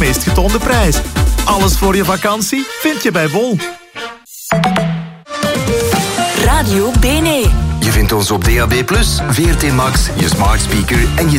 meest getoonde prijs. Alles voor je vakantie vind je bij Bol. Radio BNE. Je vindt ons op DAB+, VRT Max, je smart speaker en je